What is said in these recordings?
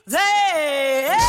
There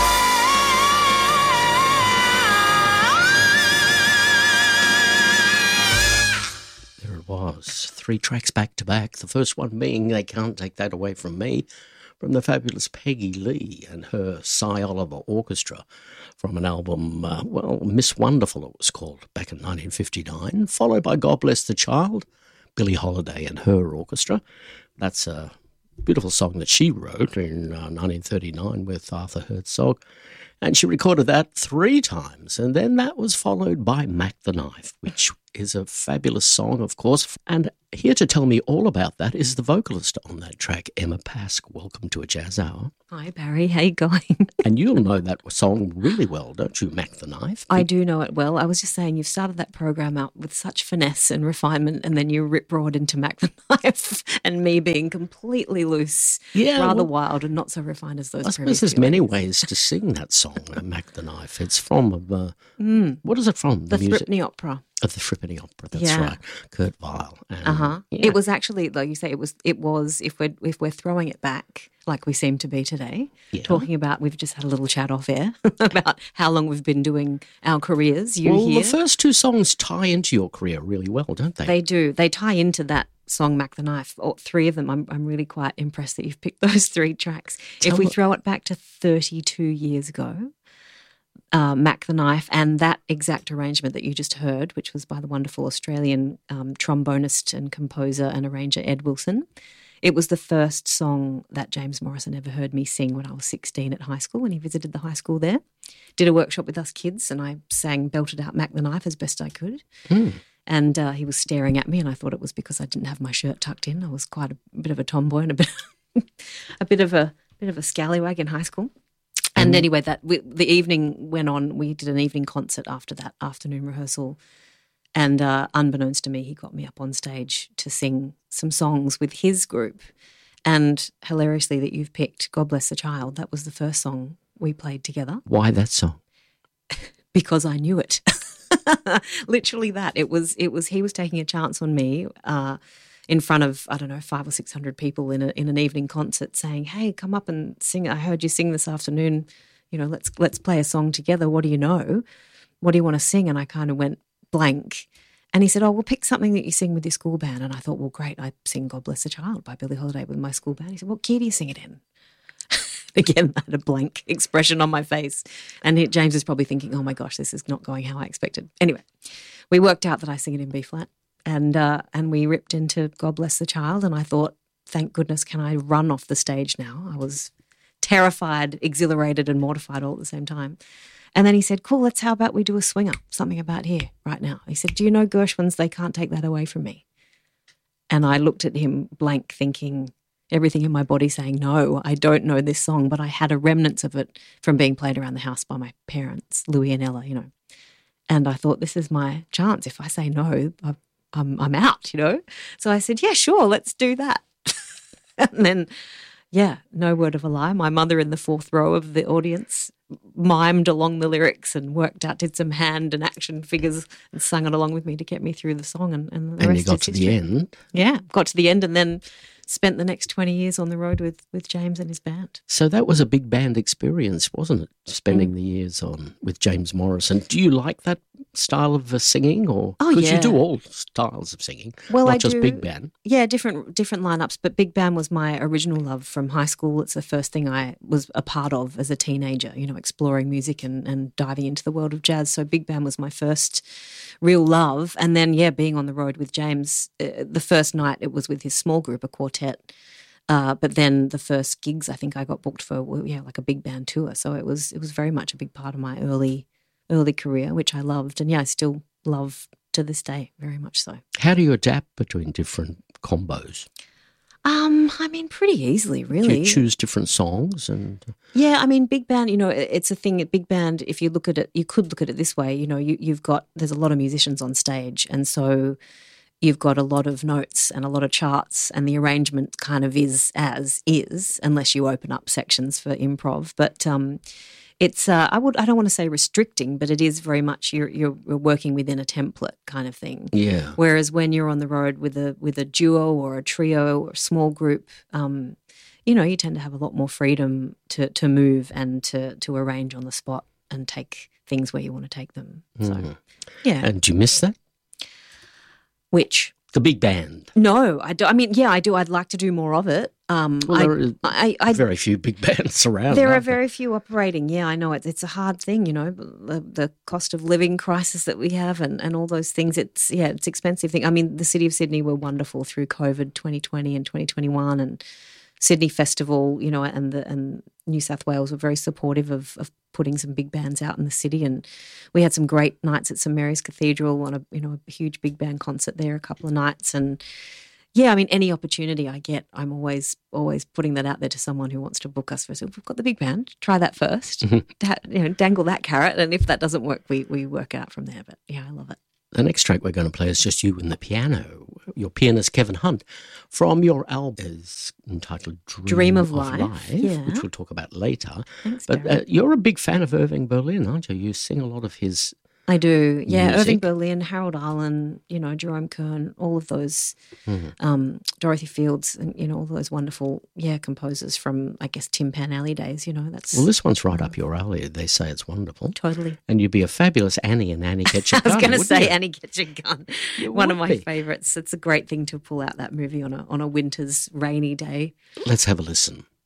it was, 3 tracks back to back. The first one being They Can't Take That Away From Me, from the fabulous Peggy Lee and her Cy Oliver Orchestra, from an album, Miss Wonderful it was called, back in 1959, followed by God Bless the Child, Billie Holiday and her orchestra. That's a beautiful song that she wrote in 1939 with Arthur Herzog, and she recorded that 3 times, and then that was followed by Mac the Knife, which is a fabulous song, of course. And here to tell me all about that is the vocalist on that track, Emma Pask. Welcome to A Jazz Hour. Hi, Barry. How you going? And you'll know that song really well, don't you, Mac the Knife? I do know it well. I was just saying, you've started that program out with such finesse and refinement, and then you rip-roared into Mac the Knife and me being completely loose, rather wild and not so refined as those I suppose there's many ways to sing that song, Mac the Knife. It's from, what is it from? The Threepenny Opera. Of the Threepenny Opera, that's right. Kurt Weill. Yeah. It was actually, though you say it was if we're throwing it back like we seem to be today, talking about, we've just had a little chat off air about how long we've been doing our careers. The first 2 songs tie into your career really well, don't they? They do. They tie into that song, Mac the Knife. 3 of them. I'm really quite impressed that you've picked those 3 tracks. If we throw it back to 32 years ago, Mac the Knife and that exact arrangement that you just heard, which was by the wonderful Australian trombonist and composer and arranger Ed Wilson. It was the first song that James Morrison ever heard me sing when I was 16 at high school, when he visited the high school there. Did a workshop with us kids, and I belted out Mac the Knife as best I could. And he was staring at me, and I thought it was because I didn't have my shirt tucked in. I was quite a bit of a tomboy and a bit of a scallywag in high school. And anyway, the evening went on. We did an evening concert after that afternoon rehearsal, and unbeknownst to me, he got me up on stage to sing some songs with his group. And hilariously, that you've picked God Bless the Child. That was the first song we played together. Why that song? Because I knew it. Literally that. It was. He was taking a chance on me. In front of, I don't know, 500 or 600 people in an evening concert, saying, "Hey, come up and sing. I heard you sing this afternoon. You know, let's play a song together. What do you know? What do you want to sing?" And I kind of went blank. And he said, "Oh, we'll pick something that you sing with your school band." And I thought, well, great. I sing God Bless the Child by Billie Holiday with my school band. He said, "What key do you sing it in?" Again, I had a blank expression on my face. And James is probably thinking, oh my gosh, this is not going how I expected. Anyway, we worked out that I sing it in B flat. And we ripped into God Bless the Child, and I thought, thank goodness, can I run off the stage now? I was terrified, exhilarated and mortified all at the same time. And then he said, cool, how about we do a swinger, something about here right now. He said, do you know Gershwin's They Can't Take That Away From Me? And I looked at him blank, thinking, everything in my body saying, no, I don't know this song, but I had a remnants of it from being played around the house by my parents, Louis and Ella, And I thought, this is my chance. If I say no, I'm out, So I said, yeah, sure, let's do that. And then, no word of a lie, my mother in the 4th row of the audience mimed along the lyrics and did some hand and action figures and sung it along with me to get me through the song. And the rest you got to the end. Yeah, got to the end and then spent the next 20 years on the road with James and his band. So that was a big band experience, wasn't it, spending the years with James Morrison? Do you like that style of singing? Or because you do all styles of singing, not just big band. Yeah, different lineups, but big band was my original love from high school. It's the first thing I was a part of as a teenager, exploring music and diving into the world of jazz. So big band was my first real love. And then, being on the road with James, the first night it was with his small group, a quartet. But then the first gigs I think I got booked for were, like a big band tour. So it was very much a big part of my early career, which I loved. And I still love to this day, very much so. How do you adapt between different combos? Pretty easily, really. Do you choose different songs? Yeah, big band, it's a thing at big band. If you look at it, you could look at it this way, there's a lot of musicians on stage. And so you've got a lot of notes and a lot of charts, and the arrangement kind of is as is, unless you open up sections for improv. But it's I don't want to say restricting, but it is very much you're working within a template kind of thing. Yeah. Whereas when you're on the road with a duo or a trio or a small group, you tend to have a lot more freedom to move and to arrange on the spot and take things where you want to take them. So, yeah. And do you miss that? Which? The big band. No, I do. I mean, yeah, I do. I'd like to do more of it. There are very few big bands around. There are very few operating. Yeah, I know. It's a hard thing, the cost of living crisis that we have and all those things. It's expensive thing. I mean, the City of Sydney were wonderful through COVID 2020 and 2021 and Sydney Festival, and New South Wales were very supportive of putting some big bands out in the city, and we had some great nights at St Mary's Cathedral on a huge big band concert there a couple of nights. And yeah, I mean, any opportunity I get, I'm always putting that out there to someone who wants to book us. So we've got the big band, try that first, dangle that carrot, and if that doesn't work, we work out from there. But yeah, I love it. The next track we're going to play is just you and the piano. Your pianist, Kevin Hunt, from your album is entitled Dream of Life, which we'll talk about later. Thanks, but you're a big fan of Irving Berlin, aren't you? You sing a lot of his I do, yeah. music. Irving Berlin, Harold Arlen, Jerome Kern, all of those, Dorothy Fields, and all those wonderful, composers from, I guess, Tim Pan Alley days. That's Well, this one's right up your alley. They say it's wonderful. Totally. And you'd be a fabulous Annie in Annie Gets a Gun. I was going to say you? Annie Gets a Gun, You one of would my be. favourites. It's a great thing to pull out that movie on a winter's rainy day. Let's have a listen.